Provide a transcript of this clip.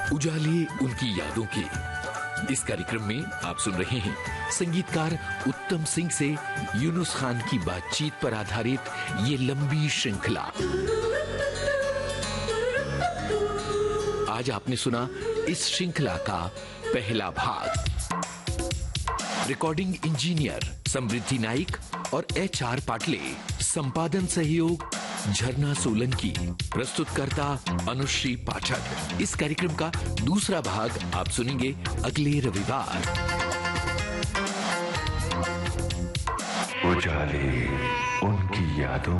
उजाले उनकी यादों के। इस कार्यक्रम में आप सुन रहे हैं संगीतकार उत्तम सिंह से यूनुस खान की बातचीत पर आधारित ये लंबी श्रृंखला। आज आपने सुना इस श्रृंखला का पहला भाग। रिकॉर्डिंग इंजीनियर समृद्धि नाइक और HR पाटले, संपादन सहयोग झरना सोलंकी, प्रस्तुतकर्ता अनुश्री पाठक। इस कार्यक्रम का दूसरा भाग आप सुनेंगे अगले रविवार। उजाले उनकी यादों